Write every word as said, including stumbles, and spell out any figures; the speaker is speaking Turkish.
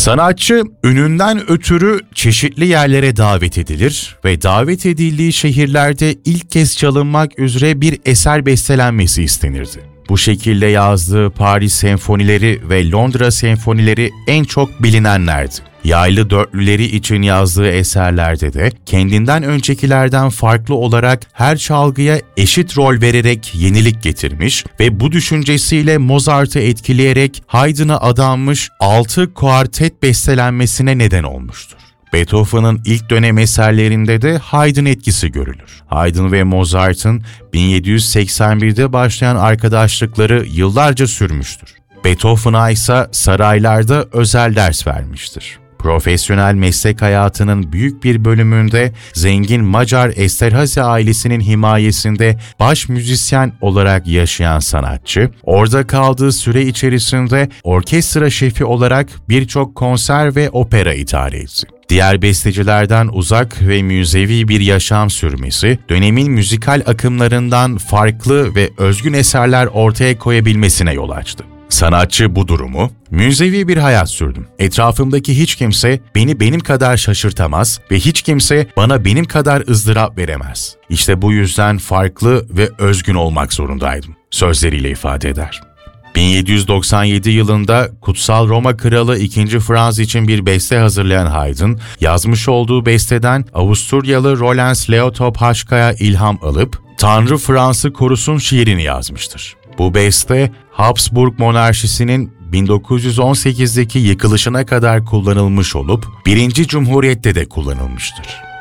Sanatçı ününden ötürü çeşitli yerlere davet edilir ve davet edildiği şehirlerde ilk kez çalınmak üzere bir eser bestelenmesi istenirdi. Bu şekilde yazdığı Paris senfonileri ve Londra senfonileri en çok bilinenlerdi. Yaylı dörtlüleri için yazdığı eserlerde de kendinden öncekilerden farklı olarak her çalgıya eşit rol vererek yenilik getirmiş ve bu düşüncesiyle Mozart'ı etkileyerek Haydn'a adanmış altı kuartet bestelenmesine neden olmuştur. Beethoven'ın ilk dönem eserlerinde de Haydn etkisi görülür. Haydn ve Mozart'ın bin yedi yüz seksen birde başlayan arkadaşlıkları yıllarca sürmüştür. Beethoven'a ise saraylarda özel ders vermiştir. Profesyonel meslek hayatının büyük bir bölümünde zengin Macar Esterhazy ailesinin himayesinde baş müzisyen olarak yaşayan sanatçı, orada kaldığı süre içerisinde orkestra şefi olarak birçok konser ve opera idare etti. Diğer bestecilerden uzak ve müzevi bir yaşam sürmesi, dönemin müzikal akımlarından farklı ve özgün eserler ortaya koyabilmesine yol açtı. Sanatçı bu durumu, müzevi bir hayat sürdüm. Etrafımdaki hiç kimse beni benim kadar şaşırtamaz ve hiç kimse bana benim kadar ızdırap veremez. İşte bu yüzden farklı ve özgün olmak zorundaydım, sözleriyle ifade eder. bin yedi yüz doksan yedi yılında Kutsal Roma Kralı ikinci. Franz için bir beste hazırlayan Haydn, yazmış olduğu besteden Avusturyalı Roland Leotob Haşka'ya ilham alıp Tanrı Frans'ı korusun şiirini yazmıştır. Bu beste, Habsburg monarşisinin bin dokuz yüz on sekizdeki yıkılışına kadar kullanılmış olup, birinci. Cumhuriyet'te de kullanılmıştır.